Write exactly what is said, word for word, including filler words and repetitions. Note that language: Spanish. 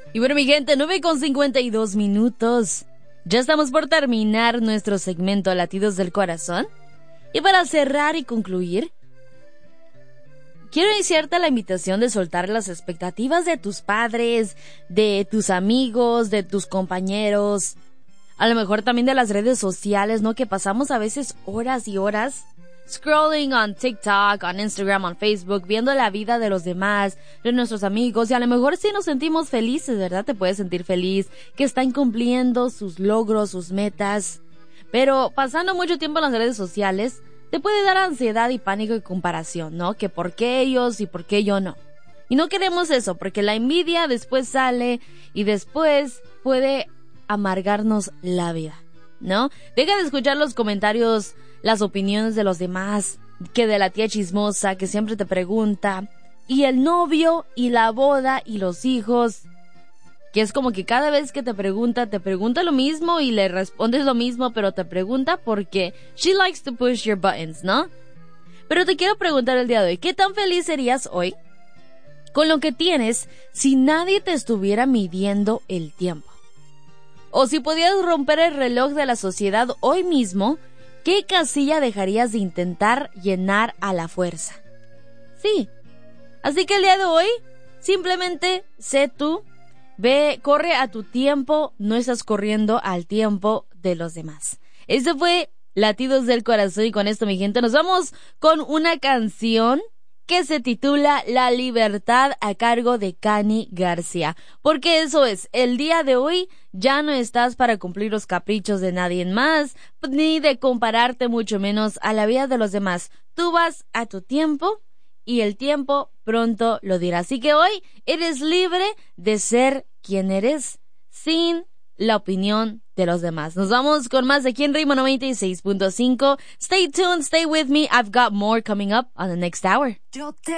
Y bueno, mi gente, nueve con cincuenta y dos minutos. Ya estamos por terminar nuestro segmento Latidos del Corazón. Y para cerrar y concluir, quiero iniciarte la invitación de soltar las expectativas de tus padres, de tus amigos, de tus compañeros, a lo mejor también de las redes sociales, ¿no? Que pasamos a veces horas y horas scrolling on TikTok, on Instagram, on Facebook, viendo la vida de los demás, de nuestros amigos, y a lo mejor sí nos sentimos felices, ¿verdad? Te puedes sentir feliz, que están cumpliendo sus logros, sus metas, pero pasando mucho tiempo en las redes sociales, te puede dar ansiedad y pánico y comparación, ¿no? Que por qué ellos y por qué yo no. Y no queremos eso, porque la envidia después sale y después puede amargarnos la vida, ¿no? Deja de escuchar los comentarios, las opiniones de los demás, que de la tía chismosa que siempre te pregunta, y el novio, y la boda, y los hijos, que es como que cada vez que te pregunta, te pregunta lo mismo y le respondes lo mismo, pero te pregunta porque she likes to push your buttons, ¿no? Pero te quiero preguntar el día de hoy, ¿qué tan feliz serías hoy con lo que tienes si nadie te estuviera midiendo el tiempo? O si pudieras romper el reloj de la sociedad hoy mismo, ¿qué casilla dejarías de intentar llenar a la fuerza? Sí. Así que el día de hoy, simplemente sé tú, ve, corre a tu tiempo, no estás corriendo al tiempo de los demás. Eso fue Latidos del Corazón, y con esto, mi gente, nos vamos con una canción que se titula La Libertad, a cargo de Cani García. Porque eso es, el día de hoy ya no estás para cumplir los caprichos de nadie más, ni de compararte mucho menos a la vida de los demás. Tú vas a tu tiempo y el tiempo pronto lo dirá. Así que hoy eres libre de ser quien eres sin la opinión de los demás. Nos vamos con más de aquí en Ritmo noventa y seis punto cinco. Stay tuned, stay with me. I've got more coming up on the next hour. Yo te